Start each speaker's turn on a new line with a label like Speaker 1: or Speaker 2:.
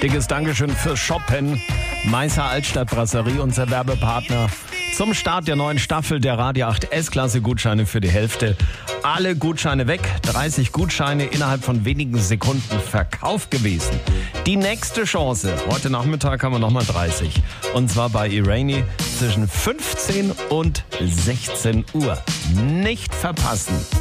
Speaker 1: Dickes Dankeschön fürs Shoppen. Meißer Altstadt Brasserie, unser Werbepartner. Zum Start der neuen Staffel der Radio 8 S-Klasse Gutscheine für die Hälfte. Alle Gutscheine weg, 30 Gutscheine innerhalb von wenigen Sekunden verkauft gewesen. Die nächste Chance, heute Nachmittag haben wir nochmal 30. Und zwar bei Irani zwischen 15 und 16 Uhr. Nicht verpassen.